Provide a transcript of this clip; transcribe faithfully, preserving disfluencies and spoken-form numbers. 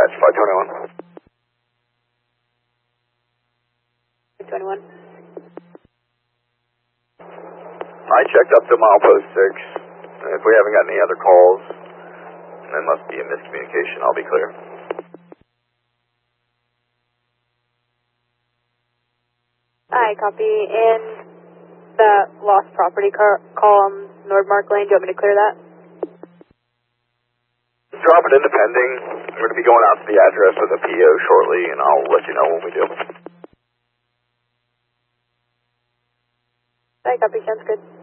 Dispatch, five twenty-one. five twenty-one. I checked up to milepost six. If we haven't got any other calls, there must be a miscommunication. I'll be clear. Hi, copy. In the lost property car column, Nordmark Lane, do you want me to clear that? Drop it into pending. I'm going to be going out to the address with a P O shortly, and I'll let you know when we do. Hi, copy. Sounds good.